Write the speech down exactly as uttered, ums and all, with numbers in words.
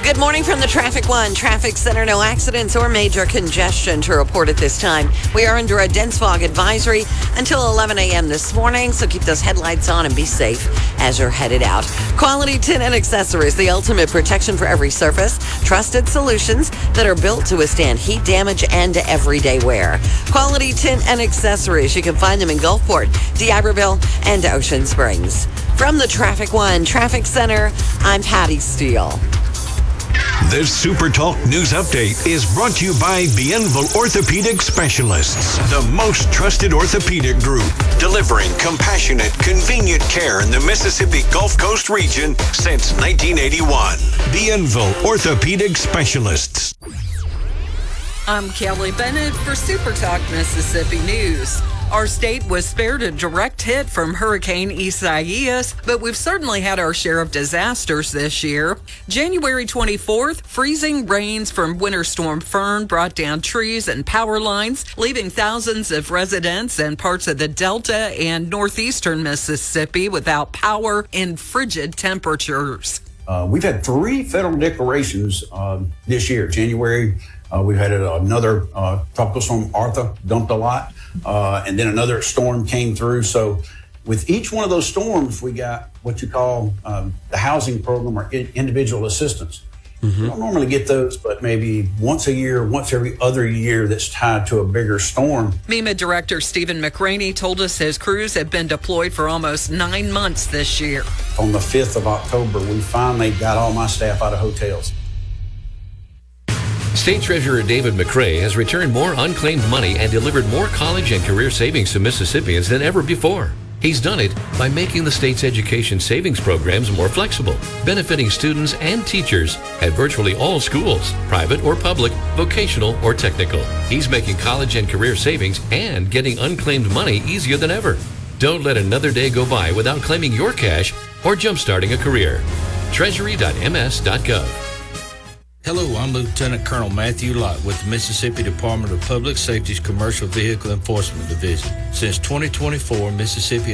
Good morning from the Traffic One Traffic Center. No accidents or major congestion to report at this time. We are under a dense fog advisory until eleven a.m. this morning, so keep those headlights on and be safe as you're headed out. Quality Tint and Accessories, the ultimate protection for every surface. Trusted solutions that are built to withstand heat damage and everyday wear. Quality Tint and Accessories. You can find them in Gulfport, D'Iberville, and Ocean Springs. From the Traffic One Traffic Center, I'm Patty Steele. This Super Talk News Update is brought to you by Bienville Orthopedic Specialists, the most trusted orthopedic group, delivering compassionate, convenient care in the Mississippi Gulf Coast region since nineteen eighty-one. Bienville Orthopedic Specialists. I'm Kelly Bennett for Super Talk Mississippi News. Our state was spared a direct hit from Hurricane Isaias, but we've certainly had our share of disasters this year. January twenty-fourth, freezing rains from Winter Storm Fern brought down trees and power lines, leaving thousands of residents and parts of the Delta and northeastern Mississippi without power in frigid temperatures. Uh, we've had three federal declarations uh, this year. January, uh, we've had another uh, tropical storm, Arthur, dumped a lot. Uh, and then another storm came through. So with each one of those storms, we got what you call um, the housing program or in- individual assistance. Mm-hmm. We don't normally get those, but maybe once a year, once every other year that's tied to a bigger storm. MEMA Director Stephen McRaney told us his crews have been deployed for almost nine months this year. On the fifth of October, we finally got all my staff out of hotels. State Treasurer David McRae has returned more unclaimed money and delivered more college and career savings to Mississippians than ever before. He's done it by making the state's education savings programs more flexible, benefiting students and teachers at virtually all schools, private or public, vocational or technical. He's making college and career savings and getting unclaimed money easier than ever. Don't let another day go by without claiming your cash or jumpstarting a career. treasury dot m s dot gov. Hello, I'm Lieutenant Colonel Matthew Lott with the Mississippi Department of Public Safety's Commercial Vehicle Enforcement Division. Since twenty twenty-four, Mississippi